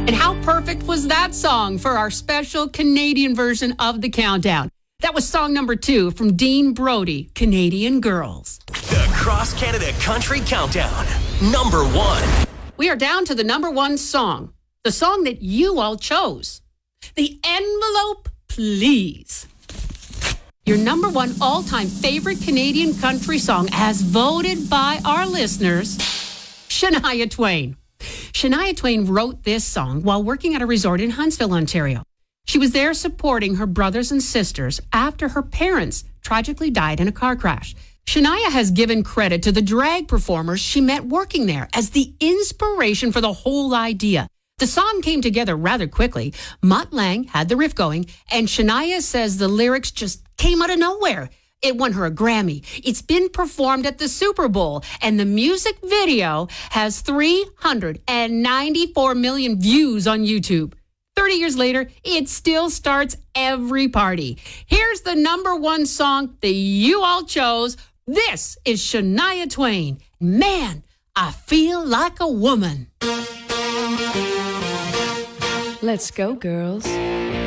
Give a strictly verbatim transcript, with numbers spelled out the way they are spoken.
And how perfect was that song for our special Canadian version of the countdown? That was song number two from Dean Brody, Canadian Girls. The Cross Canada Country Countdown, number one. We are down to the number one song, the song that you all chose. The envelope, please. Your number one all-time favorite Canadian country song as voted by our listeners, Shania Twain. Shania Twain wrote this song while working at a resort in Huntsville, Ontario. She was there supporting her brothers and sisters after her parents tragically died in a car crash. Shania has given credit to the drag performers she met working there as the inspiration for the whole idea. The song came together rather quickly. Mutt Lange had the riff going, and Shania says the lyrics just came out of nowhere. It won her a Grammy. It's been performed at the Super Bowl, and the music video has three hundred ninety-four million views on YouTube. thirty years later, it still starts every party. Here's the number one song that you all chose. This is Shania Twain. Man, I feel like a woman. Let's go, girls.